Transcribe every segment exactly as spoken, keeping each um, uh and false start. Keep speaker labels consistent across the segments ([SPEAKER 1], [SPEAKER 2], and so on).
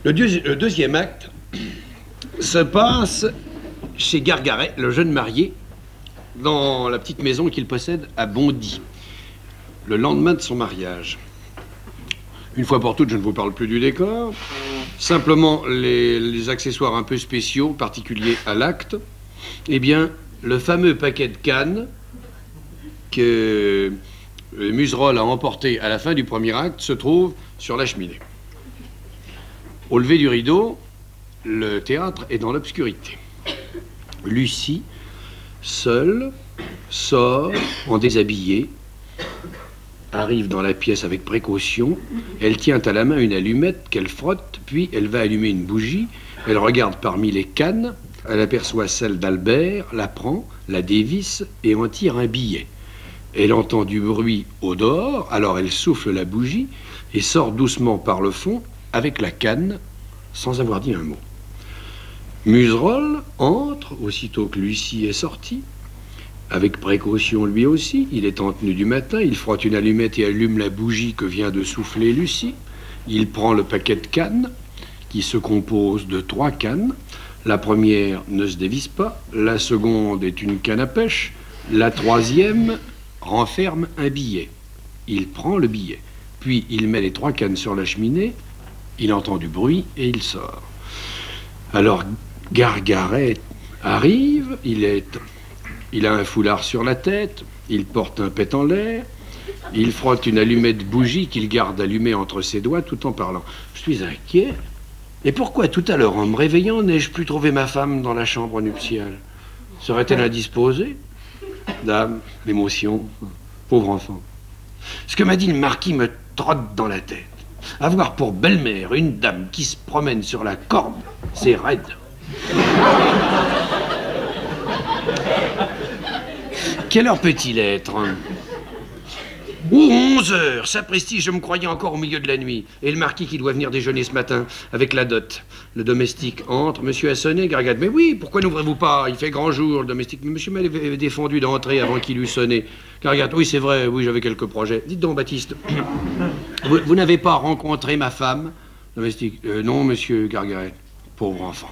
[SPEAKER 1] Le, deux, le deuxième acte se passe chez Gargaret, le jeune marié, dans la petite maison qu'il possède à Bondy, le lendemain de son mariage. Une fois pour toutes, je ne vous parle plus du décor. Simplement, les, les accessoires un peu spéciaux, particuliers à l'acte. Eh bien, le fameux paquet de cannes que Museroll a emporté à la fin du premier acte se trouve sur la cheminée. Au lever du rideau, le théâtre est dans l'obscurité. Lucie, seule, sort en déshabillé, arrive dans la pièce avec précaution. Elle tient à la main une allumette qu'elle frotte, puis elle va allumer une bougie. Elle regarde parmi les cannes, elle aperçoit celle d'Albert, la prend, la dévisse et en tire un billet. Elle entend du bruit au dehors, alors elle souffle la bougie et sort doucement par le fond avec la canne, sans avoir dit un mot. Museroll entre aussitôt que Lucie est sortie. Avec précaution lui aussi, il est en tenue du matin, il frotte une allumette et allume la bougie que vient de souffler Lucie. Il prend le paquet de cannes, qui se compose de trois cannes. La première ne se dévisse pas, la seconde est une canne à pêche, la troisième renferme un billet. Il prend le billet, puis il met les trois cannes sur la cheminée, il entend du bruit et il sort. Alors Gargaret arrive, il est... Il a un foulard sur la tête, il porte un pet en l'air, il frotte une allumette bougie qu'il garde allumée entre ses doigts tout en parlant. Je suis inquiet. Et pourquoi tout à l'heure, en me réveillant, n'ai-je plus trouvé ma femme dans la chambre nuptiale? Serait-elle indisposée? Dame, l'émotion, pauvre enfant. Ce que m'a dit le marquis me trotte dans la tête. Avoir pour belle-mère une dame qui se promène sur la corde, c'est raide. Quelle heure peut-il être? Ouh, onze heures. Sapristi, je me croyais encore au milieu de la nuit. Et le marquis qui doit venir déjeuner ce matin avec la dot. Le domestique entre. Monsieur a sonné, Gargaret. Mais oui, pourquoi n'ouvrez-vous pas? Il fait grand jour, le domestique. Mais monsieur m'avait défendu d'entrer avant qu'il eût sonné. Gargaret. Oui, c'est vrai, oui, j'avais quelques projets. Dites donc, Baptiste, vous, vous n'avez pas rencontré ma femme? Domestique. Euh, non, monsieur Gargaret. Pauvre enfant.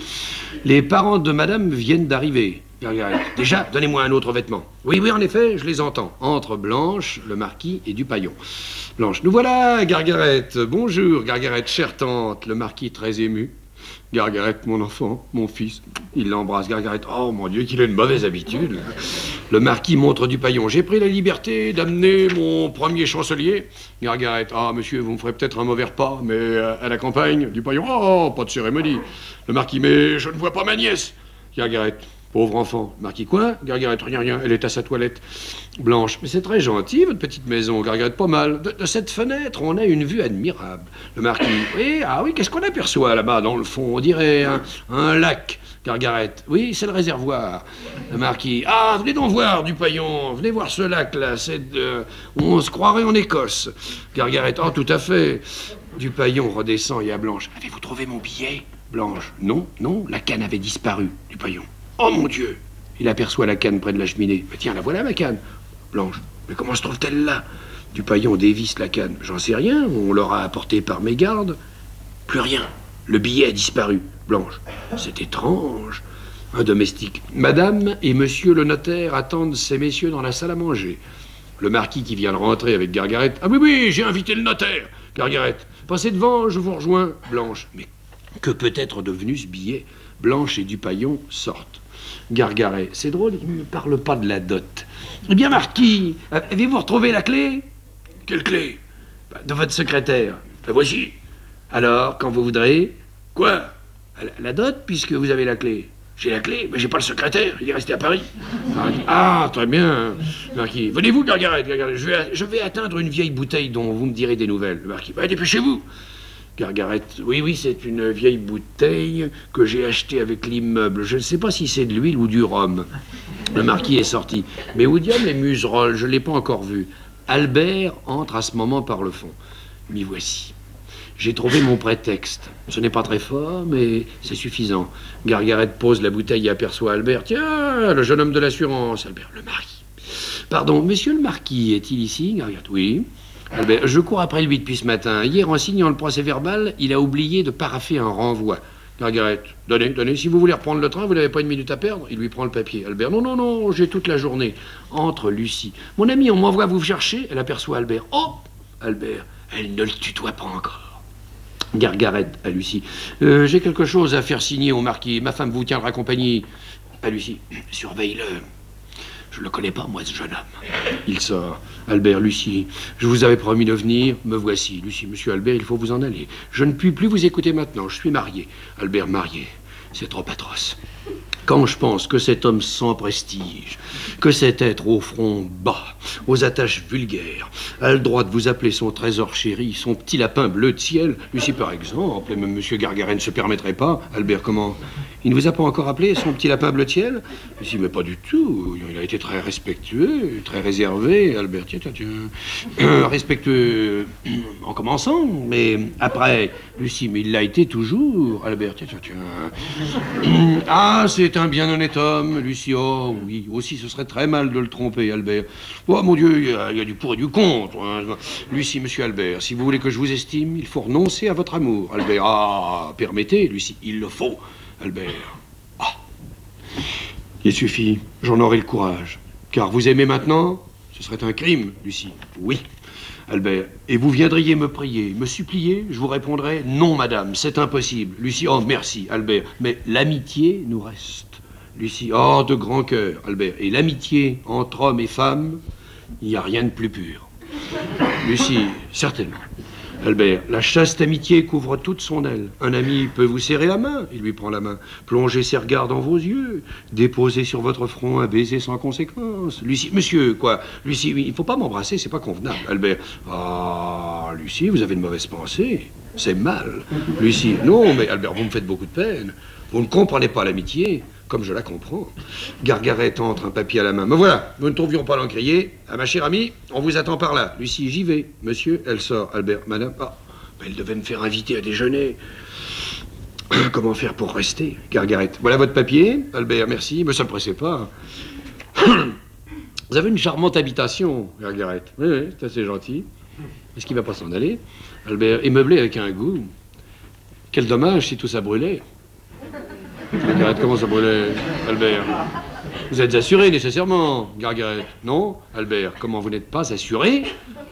[SPEAKER 1] Les parents de madame viennent d'arriver. Gargaret. Déjà, donnez-moi un autre vêtement. Oui, oui, en effet, je les entends. Entre Blanche, le marquis et Dupaillon. Blanche. Nous voilà, Gargaret. Bonjour, Gargaret, chère tante. Le marquis très ému. Gargaret, mon enfant, mon fils. Il l'embrasse. Gargaret. Oh, mon Dieu, qu'il a une mauvaise habitude. Le marquis montre Dupaillon. J'ai pris la liberté d'amener mon premier chancelier. Gargaret. Ah, monsieur, vous me ferez peut-être un mauvais repas, mais à la campagne. Dupaillon. Oh, pas de cérémonie. Le marquis. Mais je ne vois pas ma nièce. Gargaret. Pauvre enfant. Marquis, quoi? Gargaret, rien, rien, elle est à sa toilette. Blanche, mais c'est très gentil, votre petite maison. Gargaret, pas mal. De, de cette fenêtre, on a une vue admirable. Le marquis, oui, ah oui, qu'est-ce qu'on aperçoit là-bas, dans le fond? On dirait un, un lac. Gargaret, oui, c'est le réservoir. Le marquis, ah, venez donc voir, Dupaillon, venez voir ce lac-là, c'est de... on se croirait en Écosse. Gargaret, oh, tout à fait. Dupaillon redescend et à Blanche, avez-vous trouvé mon billet? Blanche, non, non, la canne avait disparu. Dupaillon, oh mon Dieu! Il aperçoit la canne près de la cheminée. Mais tiens, la voilà, ma canne. Blanche, mais comment se trouve-t-elle là? Dupaillon dévisse la canne. J'en sais rien, on l'aura apportée par mégarde. Plus rien. Le billet a disparu. Blanche, c'est étrange. Un domestique. Madame et monsieur le notaire attendent ces messieurs dans la salle à manger. Le marquis qui vient de rentrer avec Gargaret. Ah oui, oui, j'ai invité le notaire. Gargaret, passez devant, je vous rejoins. Blanche, mais que peut être devenu ce billet? Blanche et Dupaillon sortent. Gargaret, c'est drôle, il ne me parle pas de la dot. Eh bien, marquis, avez-vous retrouvé la clé? Quelle clé? De votre secrétaire. La voici. Alors, quand vous voudrez. Quoi? La, la dot, puisque vous avez la clé. J'ai la clé, mais j'ai pas le secrétaire, il est resté à Paris. Ah, très bien. Marquis, venez-vous, Gargaret, Gargaret, je vais, je vais atteindre une vieille bouteille dont vous me direz des nouvelles. Le marquis, bah, dépêchez-vous. Gargaret, oui, oui, c'est une vieille bouteille que j'ai achetée avec l'immeuble. Je ne sais pas si c'est de l'huile ou du rhum. Le marquis est sorti. Mais où diable est Museroll? Je ne l'ai pas encore vu. Albert entre à ce moment par le fond. M'y voici. J'ai trouvé mon prétexte. Ce n'est pas très fort, mais c'est suffisant. Gargaret pose la bouteille et aperçoit Albert. Tiens, le jeune homme de l'assurance. Albert, le mari. Pardon, monsieur le marquis est-il ici? Gargaret, oui. Albert, je cours après lui depuis ce matin. Hier, en signant le procès verbal, il a oublié de paraffer un renvoi. Margaret, donnez, donnez. Si vous voulez reprendre le train, vous n'avez pas une minute à perdre. Il lui prend le papier. Albert, non, non, non, j'ai toute la journée. Entre Lucie. Mon ami, on m'envoie vous chercher. Elle aperçoit Albert. Oh, Albert, elle ne le tutoie pas encore. Margaret, à Lucie. Euh, j'ai quelque chose à faire signer au marquis. Ma femme vous tiendra compagnie. À Lucie, surveille-le. Je ne le connais pas, moi, ce jeune homme. Il sort. Albert, Lucie, je vous avais promis de venir, me voici. Lucie, monsieur Albert, il faut vous en aller. Je ne puis plus vous écouter maintenant, je suis marié. Albert, marié, c'est trop atroce. Quand je pense que cet homme sans prestige, que cet être au front bas, aux attaches vulgaires, a le droit de vous appeler son trésor chéri, son petit lapin bleu de ciel, Lucie par exemple, et même monsieur Gargaret ne se permettrait pas. Albert, comment? Il ne vous a pas encore appelé son petit lapin bleu de ciel? Lucie, mais pas du tout. Il a été très respectueux, très réservé. Albert, tiens, tiens, tiens. Respectueux en commençant, mais après, Lucie, mais il l'a été toujours. Albert, tiens, tiens, tiens. Ah, c'est un bien honnête homme, Lucie. Oh, oui, aussi, ce serait très mal de le tromper, Albert. Oh, mon Dieu, il y a, il y a du pour et du contre. Hein. Lucie, monsieur Albert, si vous voulez que je vous estime, il faut renoncer à votre amour. Albert, ah, permettez, Lucie, il le faut. Albert, ah, il suffit, j'en aurai le courage. Car vous aimez maintenant, ce serait un crime, Lucie. Oui. Albert, et vous viendriez me prier, me supplier, je vous répondrais, non, madame, c'est impossible. Lucie, oh, merci, Albert, mais l'amitié nous reste. Lucie, oh, de grand cœur, Albert, et l'amitié entre hommes et femmes, il n'y a rien de plus pur. Lucie, certainement. Albert, la chaste amitié couvre toute son aile. Un ami peut vous serrer la main, il lui prend la main, plonger ses regards dans vos yeux, déposer sur votre front un baiser sans conséquence. Lucie, monsieur, quoi? Lucie, il ne faut pas m'embrasser, c'est pas convenable. Albert, ah, Lucie, vous avez de mauvaises pensées, c'est mal. Lucie, non, mais Albert, vous me faites beaucoup de peine. Vous ne comprenez pas l'amitié, comme je la comprends. Gargaret entre, un papier à la main. Me voilà, nous ne trouvions pas l'encrier. Ah, ma chère amie, on vous attend par là. Lucie, j'y vais. Monsieur, elle sort. Albert, madame, ah, mais elle devait me faire inviter à déjeuner. Comment faire pour rester? Gargaret, voilà votre papier. Albert, merci, mais ça ne me pressait pas. Vous avez une charmante habitation, Gargaret. Oui, oui, c'est assez gentil. Est-ce qu'il ne va pas s'en aller? Albert, est meublé avec un goût. Quel dommage si tout ça brûlait. Gargaret, comment ça brûlait? Albert, vous êtes assuré nécessairement. Gargaret, non? Albert, comment vous n'êtes pas assuré?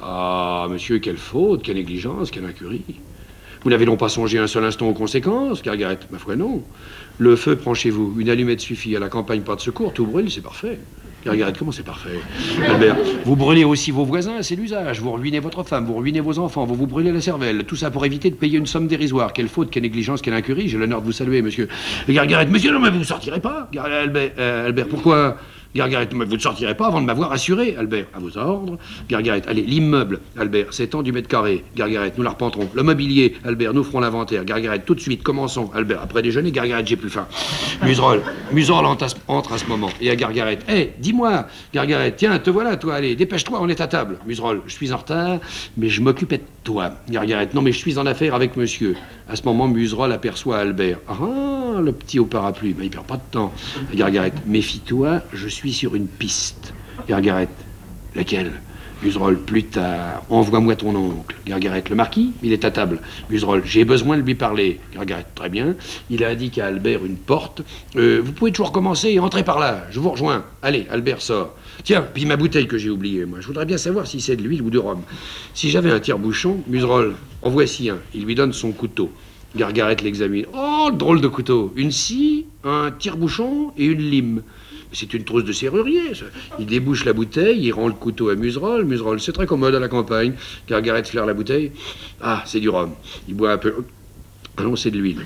[SPEAKER 1] Ah, monsieur, quelle faute, quelle négligence, quelle incurie. Vous n'avez donc pas songé un seul instant aux conséquences? Gargaret, ma foi, non. Le feu prend chez vous, une allumette suffit. À la campagne, pas de secours, tout brûle, c'est parfait. Gargaret, comment c'est parfait? Albert, vous brûlez aussi vos voisins, c'est l'usage. Vous ruinez votre femme, vous ruinez vos enfants, vous vous brûlez la cervelle. Tout ça pour éviter de payer une somme dérisoire. Quelle faute, quelle négligence, quelle incurie. J'ai l'honneur de vous saluer, monsieur. Gargaret, monsieur, non, mais vous ne sortirez pas. Albert, euh, Albert, pourquoi? Gargaret, mais vous ne sortirez pas avant de m'avoir assuré. Albert, à vos ordres. Gargaret, allez, l'immeuble. Albert, c'est tant du mètre carré. Gargaret, nous la repenterons. Le mobilier. Albert, nous ferons l'inventaire. Gargaret, tout de suite, commençons. Albert, après déjeuner. Gargaret, j'ai plus faim. Museroll, Museroll entre à ce moment. Et à Gargaret, hé, hey, dis-moi. Gargaret, tiens, te voilà, toi, allez, dépêche-toi, on est à table. Museroll, je suis en retard, mais je m'occupais de toi. Gargaret, non, mais je suis en affaire avec monsieur. À ce moment, Museroll aperçoit Albert. Ah, le petit au parapluie. Ben, il perd pas de temps. Gargaret, méfie-toi, je suis sur une piste. Gargaret, laquelle? Museroll, plus tard, envoie-moi ton oncle. Gargaret, le marquis, il est à table. Museroll, j'ai besoin de lui parler. Gargaret, très bien. Il a indiqué à Albert une porte. Euh, vous pouvez toujours commencer et entrer par là. Je vous rejoins. Allez, Albert sort. Tiens, puis ma bouteille que j'ai oubliée, moi. Je voudrais bien savoir si c'est de l'huile ou de rhum. Si j'avais un tire-bouchon, Museroll, en voici un. Il lui donne son couteau. Gargaret l'examine. Oh, drôle de couteau. Une scie, un tire-bouchon et une lime. C'est une trousse de serrurier, ça. Il débouche la bouteille, il rend le couteau à Museroll. Museroll, c'est très commode à la campagne. Gargaret flaire la bouteille. Ah, c'est du rhum. Il boit un peu. Ah non, c'est de l'huile.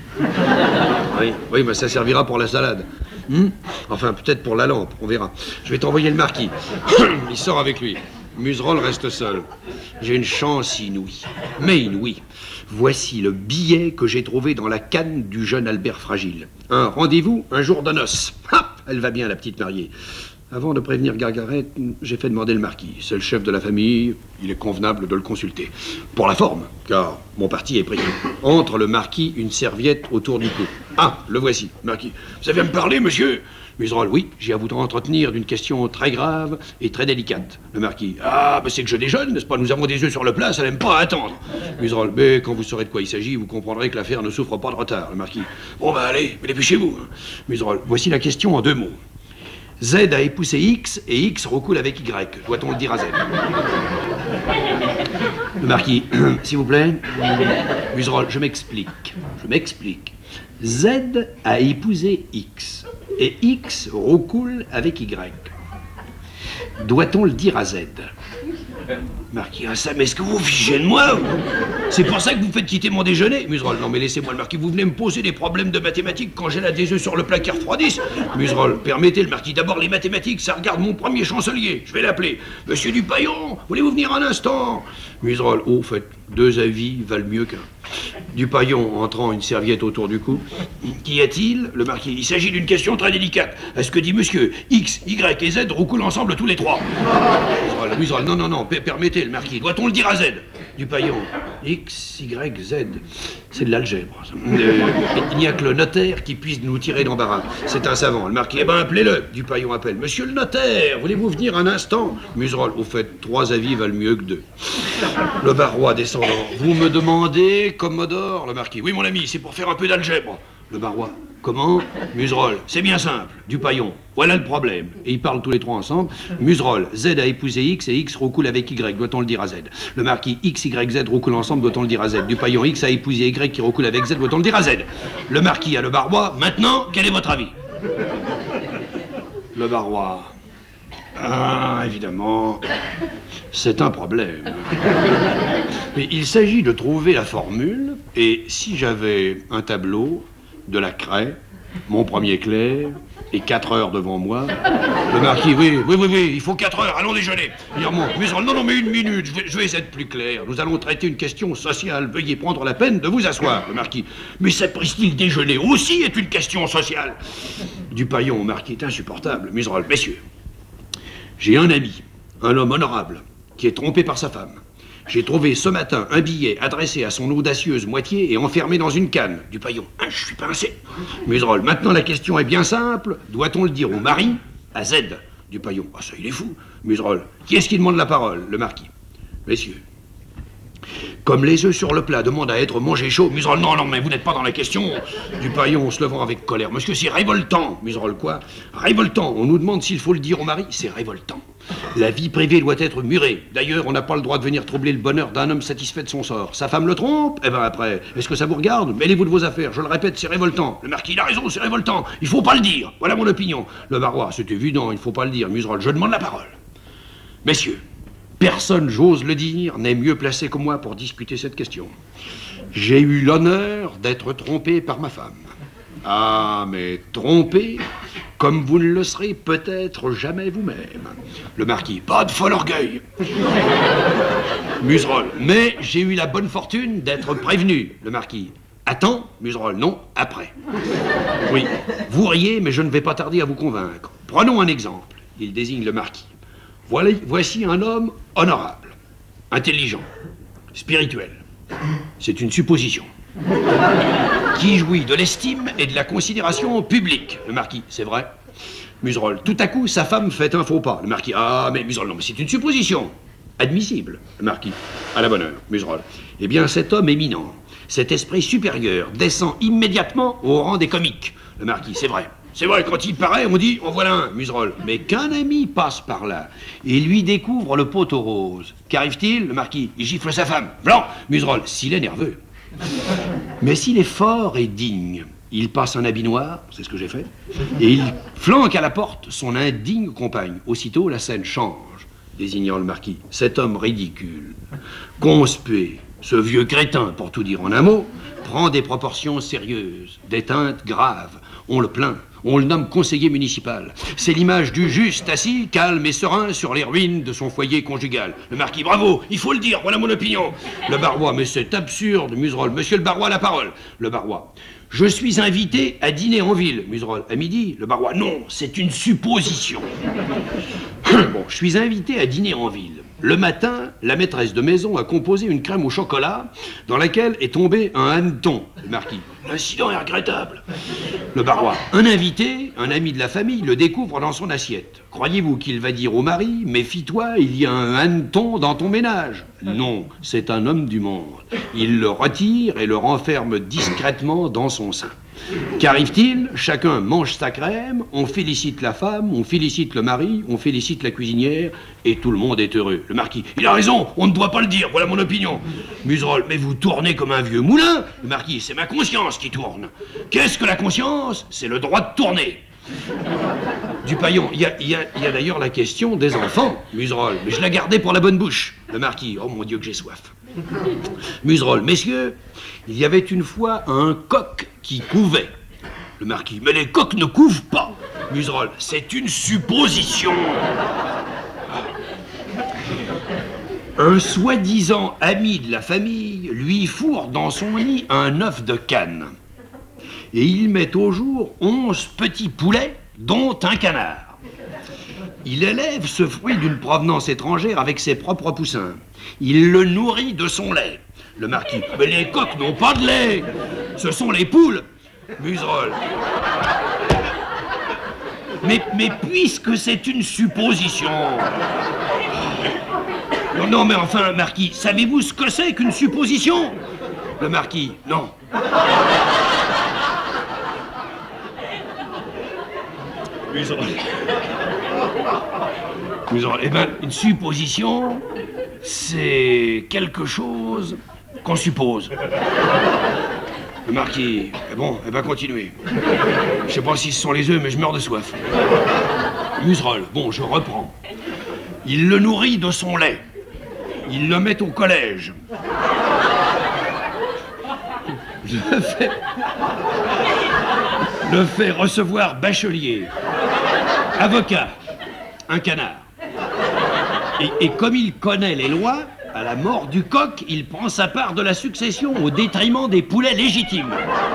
[SPEAKER 1] Oui, oui, mais ça servira pour la salade. Hmm enfin, peut-être pour la lampe, on verra. Je vais t'envoyer le marquis. Il sort avec lui. Museroll reste seul. J'ai une chance inouïe, mais inouïe. Voici le billet que j'ai trouvé dans la canne du jeune Albert Fragile. Un rendez-vous, un jour de noces. Ha! Elle va bien, la petite mariée. Avant de prévenir Gargaret, j'ai fait demander le marquis. C'est le chef de la famille, il est convenable de le consulter. Pour la forme, car mon parti est pris. Entre le marquis, une serviette autour du cou. Ah, le voici, marquis. Vous savez me parler, monsieur? Muserolle, oui, j'ai à vous entretenir d'une question très grave et très délicate. Le marquis, ah, mais c'est que je déjeune, n'est-ce pas? Nous avons des œufs sur le plat, ça n'aime pas à attendre. Muserolle, mais quand vous saurez de quoi il s'agit, vous comprendrez que l'affaire ne souffre pas de retard. Le marquis, bon ben allez, mais dépêchez-vous. Hein. Muserolle, voici la question en deux mots. Z a épousé X et X recoule avec Y. Doit-on le dire à Z? Le marquis, s'il vous plaît. Muserolle, je m'explique. Je m'explique. Z a épousé X et X recoule avec Y. Doit-on le dire à Z? Marquis, ah ça, mais est-ce que vous fichez de moi? C'est pour ça que vous faites quitter mon déjeuner? Muserolle, non mais laissez-moi le marquis, vous venez me poser des problèmes de mathématiques quand j'ai là des œufs sur le plat qui refroidissent. Muserolle, permettez le marquis, d'abord les mathématiques, ça regarde mon premier chancelier, je vais l'appeler. Monsieur Dupaillon, voulez-vous venir un instant? Muserolle, oh, faites, deux avis valent mieux qu'un. Dupaillon, entrant une serviette autour du cou. Qu'y a-t-il? Le marquis, il s'agit d'une question très délicate. Est-ce que dit monsieur, X, Y et Z recoulent ensemble tous les trois? Muserolle, Muserolle, non, non, non, permettez le marquis, doit-on le dire à Z? Dupaillon, X, Y, Z, c'est de l'algèbre. Euh, il n'y a que le notaire qui puisse nous tirer d'embarras. C'est un savant. Le marquis, eh ben appelez-le. Dupaillon appelle. Monsieur le notaire, voulez-vous venir un instant? Muserolle, au fait, trois avis valent mieux que deux. Le Barrois descendant, vous me demandez, Commodore? Le marquis, oui mon ami, c'est pour faire un peu d'algèbre. Le Barrois, comment? Muserolle, c'est bien simple. Dupaillon, voilà le problème. Et ils parlent tous les trois ensemble. Muserolle, Z a épousé X et X recoule avec Y, doit-on le dire à Z? Le marquis, X, Y, Z recoulent ensemble, doit-on le dire à Z? Dupaillon, X a épousé Y qui recoule avec Z, doit-on le dire à Z? Le marquis à le Barrois, maintenant, quel est votre avis? Le Barrois, ah, évidemment, c'est un problème. Mais il s'agit de trouver la formule, et si j'avais un tableau, de la craie, mon premier clair, et quatre heures devant moi. Le marquis, oui, oui, oui, oui, il faut quatre heures, allons déjeuner. Il remonte, Muserolle, non, non, mais une minute, je vais, je vais être plus clair. Nous allons traiter une question sociale, veuillez prendre la peine de vous asseoir. Le marquis, mais sapristi, le déjeuner aussi est une question sociale. Dupaillon, marquis, est insupportable. Muserolle, messieurs, j'ai un ami, un homme honorable, qui est trompé par sa femme. J'ai trouvé ce matin un billet adressé à son audacieuse moitié et enfermé dans une canne. Dupaillon, hein, je suis pincé. Muserolle, maintenant la question est bien simple. Doit-on le dire au mari, à Z? Dupaillon, ah ça il est fou. Muserolle, qui est-ce qui demande la parole? Le marquis. Messieurs, comme les œufs sur le plat demandent à être mangés chauds. Muserolle, non, non, mais vous n'êtes pas dans la question. Dupaillon, se levant avec colère. Monsieur, c'est révoltant. Muserolle, quoi? Révoltant. On nous demande s'il faut le dire au mari. C'est révoltant. La vie privée doit être murée. D'ailleurs, on n'a pas le droit de venir troubler le bonheur d'un homme satisfait de son sort. Sa femme le trompe? Eh ben après, est-ce que ça vous regarde? Mêlez-vous de vos affaires. Je le répète, c'est révoltant. Le marquis, il a raison, c'est révoltant. Il faut pas le dire. Voilà mon opinion. Le Barrois, c'est évident, il faut pas le dire. Muserolle, je demande la parole. Messieurs, personne, j'ose le dire, n'est mieux placé que moi pour discuter cette question. J'ai eu l'honneur d'être trompé par ma femme. Ah, mais trompé, comme vous ne le serez peut-être jamais vous-même. Le marquis, pas de fol orgueil. Muserolle, mais j'ai eu la bonne fortune d'être prévenu. Le marquis, attends, Muserolle, non, après. Oui, vous riez, mais je ne vais pas tarder à vous convaincre. Prenons un exemple. Il désigne le marquis. Voilà, voici un homme honorable, intelligent, spirituel. C'est une supposition. Qui jouit de l'estime et de la considération publique. Le marquis, c'est vrai. Muserolle, tout à coup, sa femme fait un faux pas. Le marquis, ah, mais Muserolle, non, mais c'est une supposition. Admissible. Le marquis, à la bonne heure. Muserolle, eh bien, cet homme éminent, cet esprit supérieur, descend immédiatement au rang des comiques. Le marquis, c'est vrai. C'est vrai, quand il paraît, on dit, en voilà un, Muserolle. Mais qu'un ami passe par là et lui découvre le pot au rose. Qu'arrive-t-il? Le marquis, il gifle sa femme. Blanc, Muserolle, s'il est nerveux. Mais s'il est fort et digne, il passe un habit noir, c'est ce que j'ai fait, et il flanque à la porte son indigne compagne. Aussitôt, la scène change, désignant le marquis. Cet homme ridicule, conspué, ce vieux crétin, pour tout dire en un mot, prend des proportions sérieuses, des teintes graves. On le plaint, on le nomme conseiller municipal. C'est l'image du juste assis, calme et serein, sur les ruines de son foyer conjugal. Le marquis, bravo, il faut le dire, voilà mon opinion. Le Barrois, mais c'est absurde, Muserolle. Monsieur le Barrois, la parole. Le Barrois, je suis invité à dîner en ville. Muserolle, à midi. Le Barrois, non, c'est une supposition. Bon, je suis invité à dîner en ville. Le matin, la maîtresse de maison a composé une crème au chocolat dans laquelle est tombé un hanneton. Le marquis. Incident est regrettable. Le barois. Un invité, un ami de la famille, le découvre dans son assiette. Croyez-vous qu'il va dire au mari, méfie-toi, il y a un hanneton dans ton ménage? Non, c'est un homme du monde. Il le retire et le renferme discrètement dans son sein. Qu'arrive-t-il? Chacun mange sa crème, on félicite la femme, on félicite le mari, on félicite la cuisinière, et tout le monde est heureux. Le marquis, il a raison, on ne doit pas le dire, voilà mon opinion. Muserolle, mais vous tournez comme un vieux moulin. Le marquis, c'est ma conscience qui tourne. Qu'est-ce que la conscience? C'est le droit de tourner. Dupaillon, il y a, y a, y a d'ailleurs la question des enfants. Muserolle, mais je la gardais pour la bonne bouche. Le marquis, oh mon Dieu que j'ai soif. Muserolle, messieurs, il y avait une fois un coq qui couvait. Le marquis, mais les coqs ne couvent pas. Muserolle, c'est une supposition. Un soi-disant ami de la famille lui fourre dans son lit un œuf de cane. Et il met au jour onze petits poulets, dont un canard. Il élève ce fruit d'une provenance étrangère avec ses propres poussins. Il le nourrit de son lait. Le marquis, mais les coqs n'ont pas de lait. Ce sont les poules. Muserolle. Mais, mais puisque c'est une supposition... Non, non, mais enfin, marquis, savez-vous ce que c'est qu'une supposition? Le marquis, non. Muserolle. Muserolle. Eh bien, une supposition, c'est quelque chose qu'on suppose. Le marquis, eh bon, eh ben continuez. Je sais pas si ce sont les œufs, mais je meurs de soif. Muserolle, bon, je reprends. Il le nourrit de son lait. Il le met au collège. Le fait... Le fait recevoir bachelier, avocat, un canard. Et, et comme il connaît les lois, à la mort du coq, il prend sa part de la succession au détriment des poulets légitimes.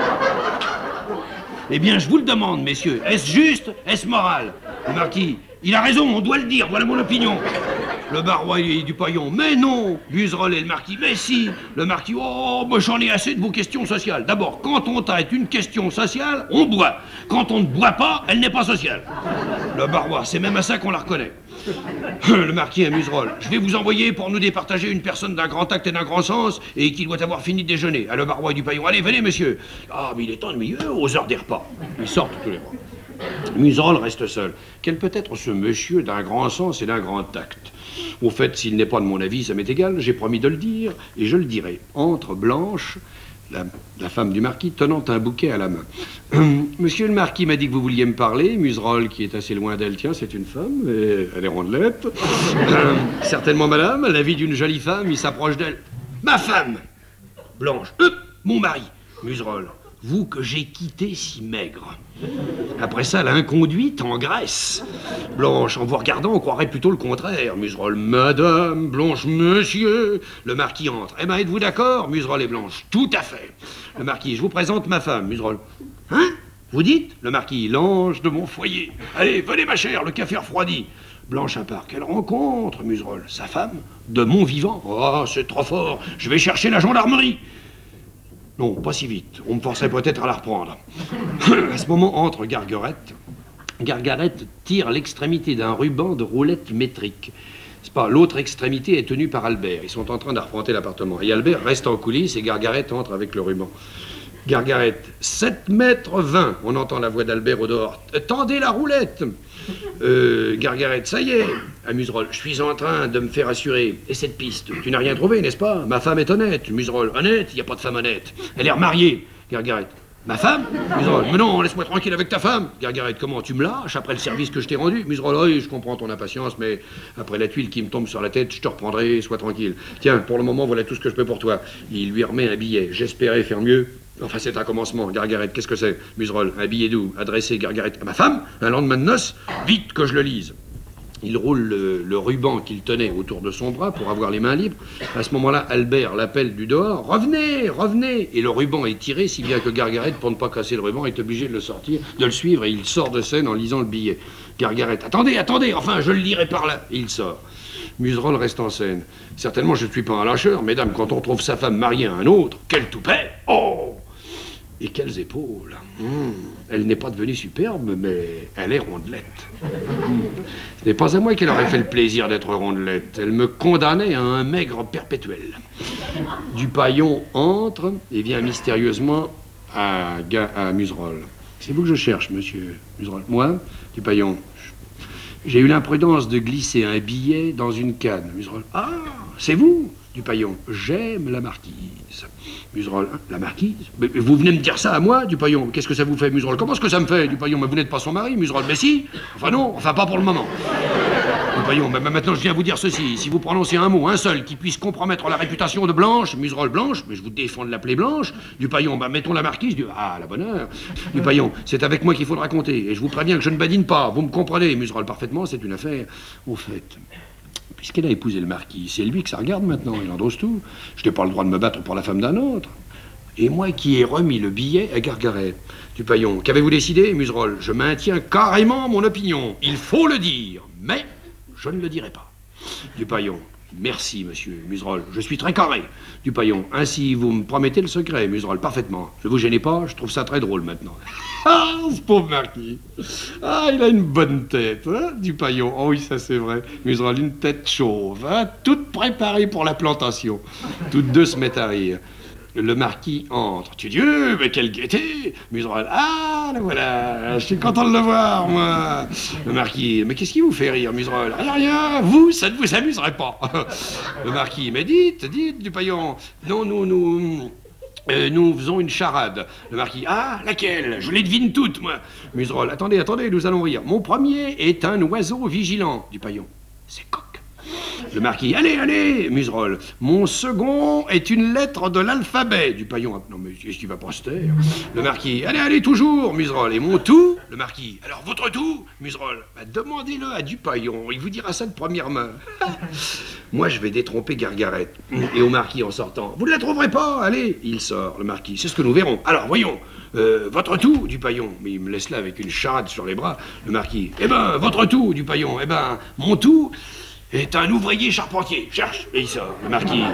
[SPEAKER 1] Eh bien, je vous le demande, messieurs, est-ce juste, est-ce moral? Le marquis, il a raison, on doit le dire, voilà mon opinion. Le barois et Dupaillon, mais non. Muserolle et le marquis, mais si. Le marquis, oh, moi j'en ai assez de vos questions sociales. D'abord, quand on traite une question sociale, on boit. Quand on ne boit pas, elle n'est pas sociale. Le barois, c'est même à ça qu'on la reconnaît. Le marquis et Muserolle, je vais vous envoyer pour nous départager une personne d'un grand acte et d'un grand sens et qui doit avoir fini de déjeuner. À le barois et Dupaillon, allez, venez, monsieur. Ah, mais il est temps de milieu aux heures des repas. Ils sortent tous les mois. Muserolle reste seul. Quel peut être ce monsieur d'un grand sens et d'un grand tact? Au fait, s'il n'est pas de mon avis, ça m'est égal, j'ai promis de le dire, et je le dirai. Entre Blanche, la, la femme du marquis, tenant un bouquet à la main. Hum, monsieur le marquis m'a dit que vous vouliez me parler. Muserolle, qui est assez loin d'elle, tiens, c'est une femme, et elle est rondelette. Hum, certainement, madame, la vie d'une jolie femme, il s'approche d'elle. Ma femme! Blanche, euh, mon mari. Muserolle, vous que j'ai quitté si maigre. Après ça, l'inconduite en Grèce. Blanche, en vous regardant, on croirait plutôt le contraire. Muserolle, madame, Blanche, monsieur. Le marquis entre. Eh ben, êtes-vous d'accord? Muserolle et Blanche, tout à fait. Le marquis, je vous présente ma femme. Muserolle, hein? Vous dites? Le marquis, l'ange de mon foyer. Allez, venez ma chère, le café refroidi. Blanche à part, quelle rencontre, Muserolle? Sa femme? De mon vivant? Oh, c'est trop fort. Je vais chercher la gendarmerie. Non, pas si vite. On me forçait peut-être à la reprendre. À ce moment entre Gargarette. Gargarette tire l'extrémité d'un ruban de roulette métrique. C'est pas, l'autre extrémité est tenue par Albert. Ils sont en train d'arpenter l'appartement. Et Albert reste en coulisses et Gargarette entre avec le ruban. Gargarette, sept mètres vingt. On entend la voix d'Albert au dehors. Tendez la roulette. Euh, Gargarette, ça y est. À Muserolle, je suis en train de me faire assurer. Et cette piste, tu n'as rien trouvé, n'est-ce pas? Ma femme est honnête. Muserolle, honnête? Il n'y a pas de femme honnête. Elle est remariée. Gargarette, ma femme? Muserolle, mais non, laisse-moi tranquille avec ta femme. Gargarette, comment, tu me lâches après le service que je t'ai rendu? Muserolle, oui, je comprends ton impatience, mais après la tuile qui me tombe sur la tête, je te reprendrai, sois tranquille. Tiens, pour le moment, voilà tout ce que je peux pour toi. Il lui remet un billet. J'espérais faire mieux. Enfin, c'est un commencement. Gargarette, qu'est-ce que c'est? Muserolle, un billet d'où? Adressé, Gargarette, à ma femme? Un lendemain de noces? Vite que je le lise. Il roule le, le ruban qu'il tenait autour de son bras pour avoir les mains libres. À ce moment-là, Albert l'appelle du dehors. « Revenez, revenez !» Et le ruban est tiré, si bien que Gargarette, pour ne pas casser le ruban, est obligé de le sortir, de le suivre, et il sort de scène en lisant le billet. Gargarette, « Attendez, attendez, enfin, je le lirai par là !» Et il sort. Muserolle reste en scène. Certainement, je ne suis pas un lâcheur, mesdames, quand on trouve sa femme mariée à un autre, quel toupet! Oh! Et quelles épaules! Mmh. Elle n'est pas devenue superbe, mais elle est rondelette. Mmh. Ce n'est pas à moi qu'elle aurait fait le plaisir d'être rondelette. Elle me condamnait à un maigre perpétuel. Dupaillon entre et vient mystérieusement à, à Muserolle. C'est vous que je cherche, monsieur Muserolle. Moi, Dupaillon, j'ai eu l'imprudence de glisser un billet dans une canne. Muserolle. Ah, c'est vous, Dupaillon. J'aime la marquise. Muserolle. Hein, la marquise? Mais vous venez me dire ça à moi, Dupaillon? Qu'est-ce que ça vous fait, Muserolle? Comment est-ce que ça me fait, Dupaillon? Mais vous n'êtes pas son mari, Muserolle. Mais si. Enfin non, enfin pas pour le moment. Dupaillon, mais maintenant je viens vous dire ceci. Si vous prononcez un mot, un seul, qui puisse compromettre la réputation de Blanche, Muserolle Blanche, mais je vous défends de l'appeler Blanche, Dupaillon, bah mettons la marquise, du... ah, la bonne heure. Dupaillon, c'est avec moi qu'il faut le raconter, et je vous préviens que je ne badine pas, vous me comprenez, Muserolle, parfaitement, c'est une affaire. Au fait, puisqu'elle a épousé le marquis, c'est lui que ça regarde maintenant, il endosse tout. Je n'ai pas le droit de me battre pour la femme d'un autre. Et moi qui ai remis le billet à Gargaret. Dupaillon, qu'avez-vous décidé, Muserolle? Je maintiens carrément mon opinion, il faut le dire, mais... je ne le dirai pas. Dupaillon, merci, monsieur Muserolle, je suis très carré. Dupaillon, ainsi vous me promettez le secret, Muserolle, parfaitement. Ne vous gênez pas, je trouve ça très drôle maintenant. Ah, ce pauvre marquis. Ah, il a une bonne tête, hein, Dupaillon. Oh oui, ça c'est vrai. Muserolle, une tête chauve, hein, toute préparée pour la plantation. Toutes deux se mettent à rire. Le marquis entre. Tu Dieu, mais quelle gaieté! Muserolle. Ah, la voilà, je suis content de le voir, moi. Le marquis. Mais qu'est-ce qui vous fait rire, Muserolle? Rien, rien, vous, ça ne vous amuserait pas. Le marquis. Mais dites, dites, Dupaillon. Non, nous, nous. Euh, nous faisons une charade. Le marquis. Ah, laquelle? Je les devine toutes, moi. Muserolle. Attendez, attendez, nous allons rire. Mon premier est un oiseau vigilant. Dupaillon. C'est coq. Le marquis, allez, allez, Muserolle. Mon second est une lettre de l'alphabet. Dupaillon, non mais qu'est-ce qu'il va pas se taire? Le marquis, allez, allez, toujours, Muserolle. Et mon tout? Le marquis, alors votre tout? Muserolle, bah, demandez-le à Dupaillon, il vous dira ça de première main. Moi, je vais détromper Gargaret. Et au marquis en sortant, vous ne la trouverez pas, allez. Il sort, le marquis, c'est ce que nous verrons. Alors, voyons, euh, votre tout, Dupaillon. Mais il me laisse là avec une charade sur les bras. Le marquis, eh ben, votre tout, Dupaillon. Eh ben, mon tout est un ouvrier charpentier. Cherche. Et il sort. Le marquis.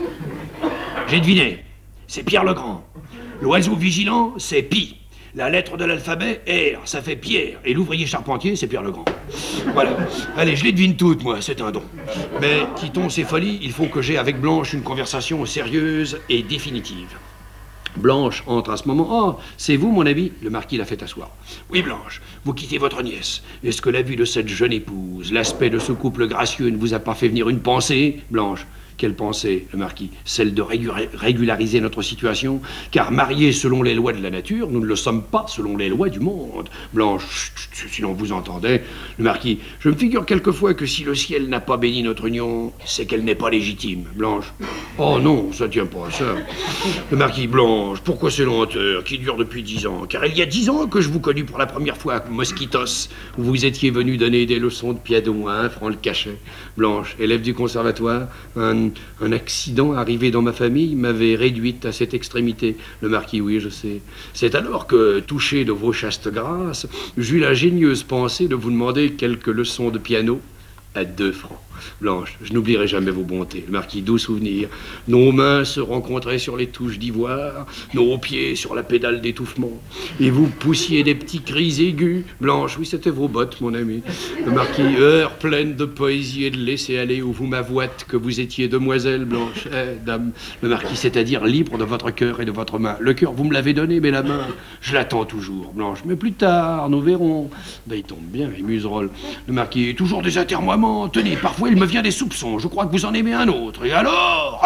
[SPEAKER 1] J'ai deviné. C'est Pierre le Grand. L'oiseau vigilant, c'est Pi. La lettre de l'alphabet, R, ça fait Pierre. Et l'ouvrier charpentier, c'est Pierre le Grand. Voilà. Allez, je les devine toutes, moi, c'est un don. Mais quittons ces folies, il faut que j'aie avec Blanche une conversation sérieuse et définitive. Blanche entre à ce moment. « Oh, c'est vous, mon ami ?» Le marquis l'a fait asseoir. « Oui, Blanche, vous quittez votre nièce. Est-ce que la vue de cette jeune épouse, l'aspect de ce couple gracieux ne vous a pas fait venir une pensée ?» Blanche. Quelle pensée, le marquis? Celle de régulariser notre situation, car mariés selon les lois de la nature, nous ne le sommes pas selon les lois du monde. Blanche, chut, chut, si l'on vous entendait. Le marquis, je me figure quelquefois que si le ciel n'a pas béni notre union, c'est qu'elle n'est pas légitime. Blanche, oh non, ça tient pas à ça. Le marquis, Blanche, pourquoi ces lenteurs qui durent depuis dix ans? Car il y a dix ans que je vous connus pour la première fois à Mosquitos, où vous étiez venu donner des leçons de piano à un franc le cachet. Blanche, élève du conservatoire, un Un accident arrivé dans ma famille m'avait réduite à cette extrémité. Le marquis, oui, je sais. C'est alors que, touché de vos chastes grâces, j'eus l'ingénieuse pensée de vous demander quelques leçons de piano à deux francs. Blanche, je n'oublierai jamais vos bontés. Le marquis, doux souvenir. Nos mains se rencontraient sur les touches d'ivoire, nos pieds sur la pédale d'étouffement. Et vous poussiez des petits cris aigus. Blanche, oui, c'était vos bottes, mon ami. Le marquis, heure pleine de poésie et de laisser-aller où vous m'avouâtes que vous étiez demoiselle, Blanche. Eh, dame. Le marquis, c'est-à-dire libre de votre cœur et de votre main. Le cœur, vous me l'avez donné, mais la main, je l'attends toujours, Blanche. Mais plus tard, nous verrons. Ben, il tombe bien, les Muserolle. Le marquis, toujours des atermoiements. Tenez, parfois, il me vient des soupçons. Je crois que vous en aimez un autre. Et alors?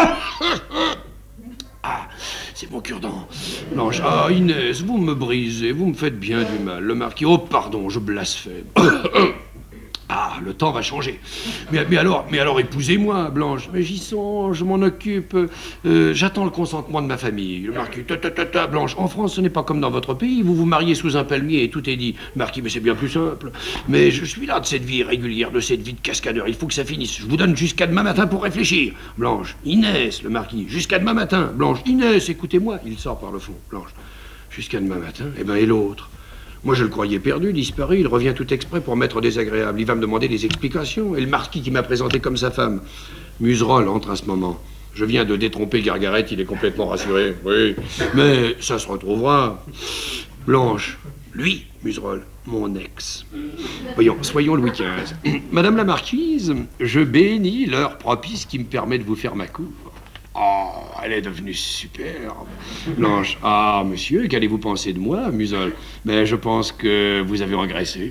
[SPEAKER 1] Ah, c'est mon cure-dent. Blanche, ah, Inès, vous me brisez, vous me faites bien du mal. Le marquis, oh, pardon, je blasphème. Ah, le temps va changer. Mais, mais alors, mais alors épousez-moi, Blanche. Mais j'y songe, je m'en occupe. Euh, J'attends le consentement de ma famille. Le marquis, ta, ta, ta, ta, Blanche, en France, ce n'est pas comme dans votre pays. Vous vous mariez sous un palmier et tout est dit. Le marquis, mais c'est bien plus simple. Mais je suis là de cette vie irrégulière, de cette vie de cascadeur. Il faut que ça finisse. Je vous donne jusqu'à demain matin pour réfléchir. Blanche, Inès, le marquis, jusqu'à demain matin. Blanche, Inès, écoutez-moi. Il sort par le fond. Blanche, jusqu'à demain matin. Eh ben, et l'autre? Moi, je le croyais perdu, disparu. Il revient tout exprès pour m'être désagréable. Il va me demander des explications. Et le marquis qui m'a présenté comme sa femme. Museroll entre à ce moment. Je viens de détromper Gargaret, il est complètement rassuré. Oui, mais ça se retrouvera. Blanche, lui, Museroll, mon ex. Voyons, soyons Louis quinze. Madame la marquise, je bénis l'heure propice qui me permet de vous faire ma cour. Oh, elle est devenue superbe. Blanche, ah, monsieur, qu'allez-vous penser de moi, Museroll? Mais je pense que vous avez engraissé.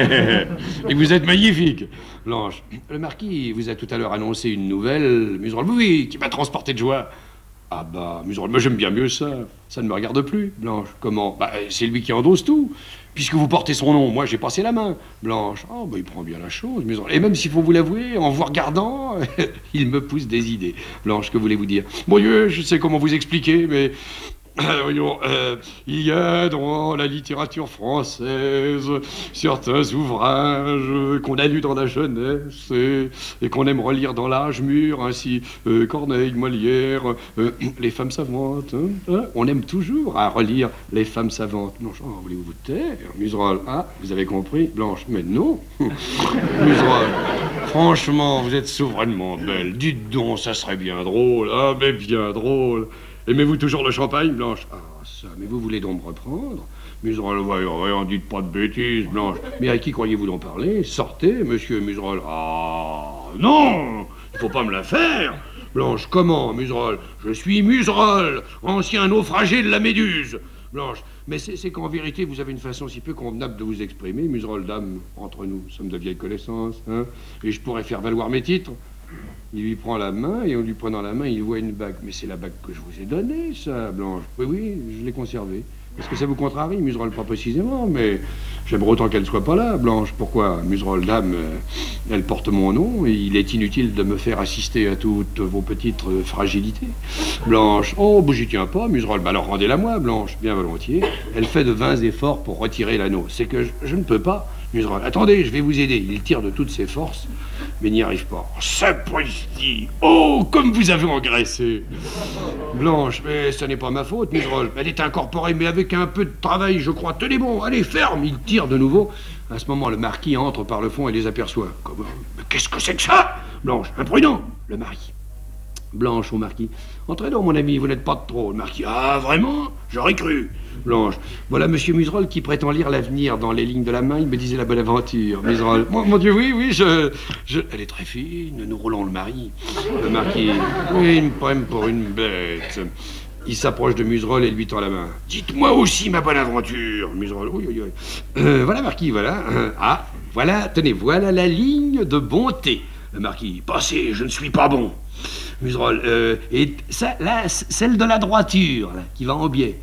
[SPEAKER 1] Et que vous êtes magnifique. Blanche, le marquis vous a tout à l'heure annoncé une nouvelle, Museroll, oui, qui m'a transporté de joie. Ah bah, Museroll, moi j'aime bien mieux ça. Ça ne me regarde plus, Blanche. Comment? Bah, c'est lui qui endosse tout. Puisque vous portez son nom, moi j'ai passé la main. Blanche, oh bah il prend bien la chose, Museroll. Et même s'il faut vous l'avouer, en vous regardant, il me pousse des idées. Blanche, que voulez-vous dire? Mon Dieu, je sais comment vous expliquer, mais... Euh, voyons, euh, il y a dans la littérature française certains ouvrages qu'on a lus dans la jeunesse et, et qu'on aime relire dans l'âge mûr, ainsi euh, Corneille, Molière, euh, les femmes savantes. Hein, hein, on aime toujours à relire les femmes savantes. Blanche, oh, voulez-vous vous taire? Museroll, ah, vous avez compris? Blanche, mais non. Museroll, franchement, vous êtes souverainement belle. Dites donc, ça serait bien drôle, ah, mais bien drôle. Aimez-vous toujours le champagne, Blanche? Ah, ça, mais vous voulez donc me reprendre? Museroll, voyons, voyons, dites pas de bêtises, Blanche. Mais à qui croyez-vous donc parler? Sortez, monsieur Museroll. Ah, non, il faut pas me la faire. Blanche, comment, Museroll? Je suis Museroll, ancien naufragé de la Méduse. Blanche, mais c'est qu'en vérité, vous avez une façon si peu convenable de vous exprimer, Museroll, dame, entre nous, sommes de vieilles connaissances, hein, et je pourrais faire valoir mes titres. Il lui prend la main, et en lui prenant la main, il voit une bague. Mais c'est la bague que je vous ai donnée, ça, Blanche. Oui, oui, je l'ai conservée. Est-ce que ça vous contrarie? Museroll, pas précisément, mais j'aimerais autant qu'elle soit pas là, Blanche. Pourquoi? Museroll, dame, euh, elle porte mon nom, et il est inutile de me faire assister à toutes vos petites euh, fragilités. Blanche, oh, bah, j'y tiens pas, Museroll. Bah alors rendez-la moi, Blanche, bien volontiers. Elle fait de vains efforts pour retirer l'anneau. C'est que je, je ne peux pas. Museroll, attendez, je vais vous aider. Il tire de toutes ses forces, mais n'y arrive pas. Sapristi! Oh, comme vous avez engraissé! Blanche, mais ce n'est pas ma faute, Museroll. Elle est incorporée, mais avec un peu de travail, je crois. Tenez bon, allez, ferme! Il tire de nouveau. À ce moment, le marquis entre par le fond et les aperçoit. Comment? Mais qu'est-ce que c'est que ça? Blanche, imprudent! Le mari. Blanche au marquis. Entrez donc, mon ami, vous n'êtes pas de trop. Le marquis. Ah, vraiment? J'aurais cru. Blanche. Voilà monsieur Museroll qui prétend lire l'avenir dans les lignes de la main. Il me disait la bonne aventure. Museroll. Mon, mon Dieu, oui, oui, je, je... Elle est très fine. Nous roulons le mari. Le marquis. Oui, il me prend pour une bête. Il s'approche de Museroll et lui tend la main. Dites-moi aussi ma bonne aventure. Museroll. Oui, oui, oui. Euh, voilà, marquis, voilà. Ah, voilà, tenez, voilà la ligne de bonté. Le marquis. Passez, je ne suis pas bon. Museroll, euh, et ça, là, celle de la droiture, là, qui va en biais.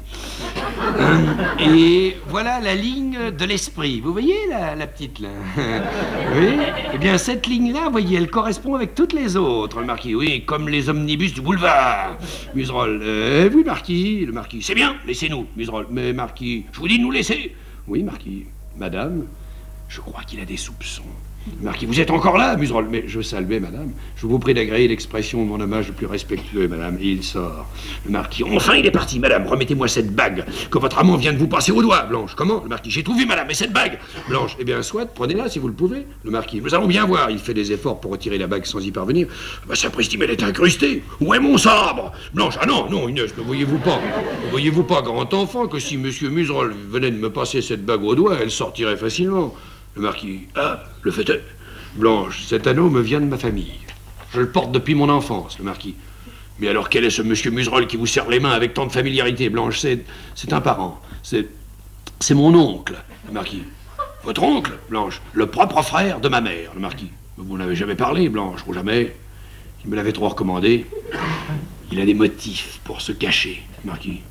[SPEAKER 1] Euh, et voilà la ligne de l'esprit. Vous voyez, la, la petite, là? Oui? Eh bien, cette ligne-là, vous voyez, elle correspond avec toutes les autres, le marquis. Oui, comme les omnibus du boulevard. Museroll, euh, oui, marquis. Le marquis, c'est bien, laissez-nous. Museroll, mais marquis, je vous dis de nous laisser. Oui, marquis. Madame, je crois qu'il a des soupçons. Marquis, vous êtes encore là, Museroll? Mais je saluais, madame. Je vous prie d'agréer l'expression de mon hommage le plus respectueux, madame. Et il sort. Le marquis, enfin, il est parti, madame. Remettez-moi cette bague que votre amant vient de vous passer au doigt. Blanche, comment? Le marquis, j'ai tout vu, madame, mais cette bague. Blanche, eh bien, soit, prenez-la si vous le pouvez. Le marquis, nous allons bien voir. Il fait des efforts pour retirer la bague sans y parvenir. Bah, sapristi, mais elle est incrustée. Où est mon sabre? Blanche, ah non, non, Inès, ne voyez-vous pas? Ne voyez-vous pas, grand enfant, que si monsieur Museroll venait de me passer cette bague au doigt, elle sortirait facilement? Le marquis, ah, le fait est. Blanche, cet anneau me vient de ma famille. Je le porte depuis mon enfance, le marquis. Mais alors, quel est ce monsieur Museroll qui vous serre les mains avec tant de familiarité? Blanche, c'est... c'est un parent. C'est... c'est mon oncle, le marquis. Votre oncle, Blanche? Le propre frère de ma mère, le marquis. Vous n'avez jamais parlé, Blanche, ou jamais. Il me l'avait trop recommandé. Il a des motifs pour se cacher, le marquis.